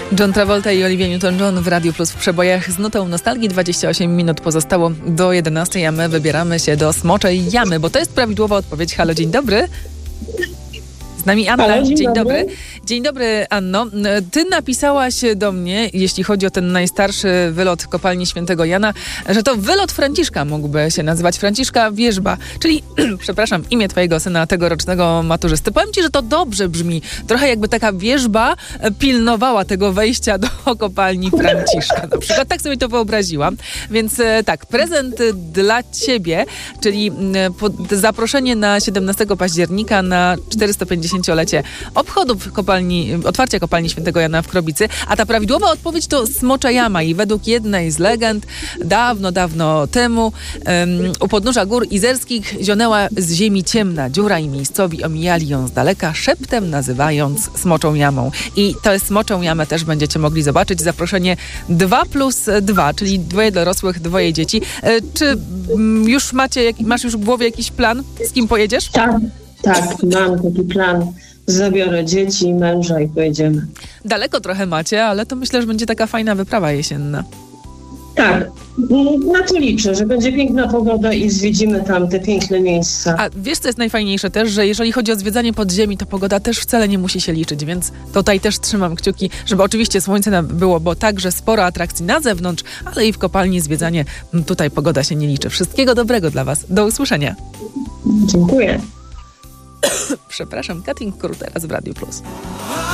John Travolta i Olivia Newton-John w Radiu Plus w przebojach z nutą nostalgii. 28 minut pozostało do 11, a my wybieramy się do Smoczej Jamy, bo to jest prawidłowa odpowiedź. Halo, dzień dobry. Z nami Anna. Halo, dzień dobry. Dzień dobry, Anno. Ty napisałaś do mnie, jeśli chodzi o ten najstarszy wylot kopalni Świętego Jana, że to wylot Franciszka mógłby się nazywać. Franciszka Wierzba, czyli, przepraszam, imię twojego syna tegorocznego maturzysty. Powiem ci, że to dobrze brzmi. Trochę jakby taka wierzba pilnowała tego wejścia do kopalni Franciszka. Na przykład tak sobie to wyobraziłam. Więc tak, prezent dla ciebie, czyli zaproszenie na 17 października na 450-lecie obchodów otwarcia kopalni Świętego Jana w Krobicy. A ta prawidłowa odpowiedź to Smocza Jama i według jednej z legend dawno temu u podnóża gór izerskich zionęła z ziemi ciemna dziura i miejscowi omijali ją z daleka, szeptem nazywając Smoczą Jamą. I tę Smoczą Jamę też będziecie mogli zobaczyć. Zaproszenie 2+2, czyli 2 dorosłych, 2 dzieci. Czy już masz już w głowie jakiś plan? Z kim pojedziesz? Tak, mam taki plan. Zabiorę dzieci i męża i pojedziemy. Daleko trochę macie, ale to myślę, że będzie taka fajna wyprawa jesienna. Tak, na to liczę, że będzie piękna pogoda i zwiedzimy tam te piękne miejsca. A wiesz, co jest najfajniejsze też, że jeżeli chodzi o zwiedzanie podziemi, to pogoda też wcale nie musi się liczyć, więc tutaj też trzymam kciuki, żeby oczywiście słońce było, bo także sporo atrakcji na zewnątrz, ale i w kopalni zwiedzanie, tutaj pogoda się nie liczy. Wszystkiego dobrego dla was. Do usłyszenia. Dziękuję. Przepraszam, Cutting Crew teraz w Radiu Plus.